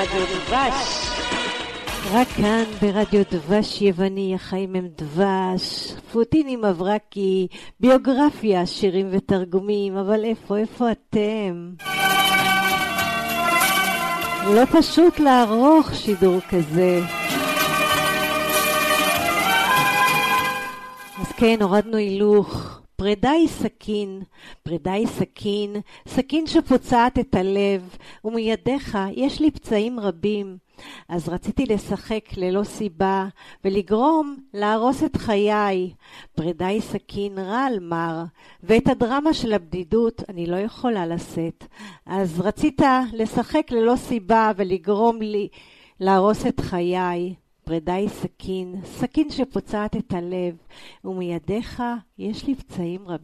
רדיו דבש. רק כאן ברדיו דבש יווני, החיים הם דבש. פוטיני מברקי, ביוגרפיה, שירים ותרגומים, אבל איפה אתם? לא פשוט לערוך שידור כזה. אז כן, הורדנו הילוך. פרידה היא סכין, פרידה היא סכין, סכין שפוצעת את הלב, ומידיך יש לי פצעים רבים. אז רציתי לשחק ללא סיבה, ולגרום להרוס את חיי. פרידה היא סכין רע על מר, ואת הדרמה של הבדידות אני לא יכולה לשאת. אז רצית לשחק ללא סיבה, ולגרום לי להרוס את חיי. פרידה היא סכין, סכין שפוצעת את הלב, ומידיך יש לי פצעים רבים.